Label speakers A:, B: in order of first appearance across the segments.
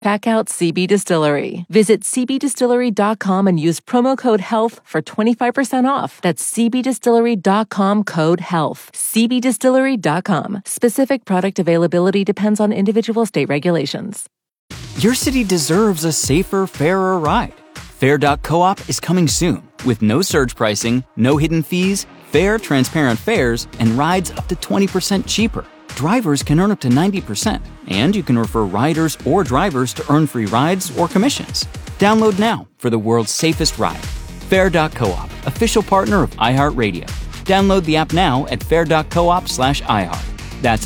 A: Check out CB Distillery. Visit cbdistillery.com and use promo code HEALTH for 25% off. That's cbdistillery.com, code HEALTH. cbdistillery.com. Specific product availability depends on individual state regulations.
B: Your city deserves a safer, fairer ride. Fair.coop is coming soon with no surge pricing, no hidden fees, fair, transparent fares, and rides up to 20% cheaper. Drivers can earn up to 90%, and you can refer riders or drivers to earn free rides or commissions. Download now for the world's safest ride. Fair.coop, official partner of iHeartRadio. Download the app now at fair.coop/iHeart. That's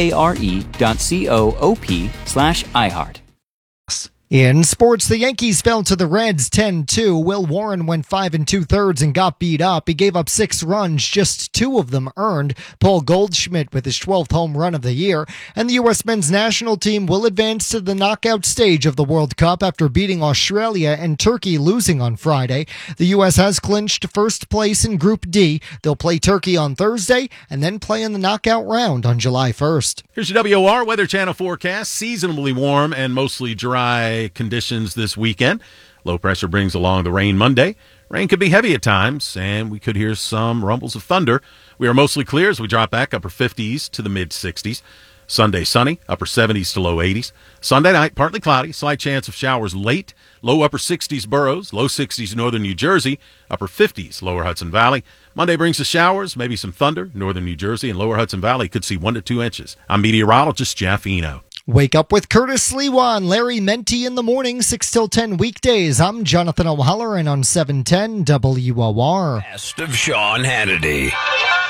B: FARE.coop/iHeart.
C: In sports, the Yankees fell to the Reds 10-2. Will Warren went 5 2/3 and got beat up. He gave up 6 runs, just 2 of them earned. Paul Goldschmidt with his 12th home run of the year. And the U.S. men's national team will advance to the knockout stage of the World Cup after beating Australia and Turkey, losing on Friday. The U.S. has clinched first place in Group D. They'll play Turkey on Thursday and then play in the knockout round on July 1st.
D: Here's your WOR Weather Channel forecast. Seasonably warm and mostly dry conditions this weekend. Low pressure brings along the rain Monday. Rain could be heavy at times, and we could hear some rumbles of thunder. We are mostly clear as we drop back upper 50s to the mid-60s. Sunday sunny, upper 70s to low 80s. Sunday night, partly cloudy, slight chance of showers late. Low upper 60s Burroughs, low 60s northern New Jersey, upper 50s lower Hudson Valley. Monday brings the showers, maybe some thunder. Northern New Jersey and lower Hudson Valley could see 1 to 2 inches. I'm meteorologist Jeff Eno.
C: Wake up with Curtis Sliwa, Larry Menti in the morning, 6 till 10 weekdays. I'm Jonathan O'Halloran on 710 WOR.
E: Best of Sean Hannity.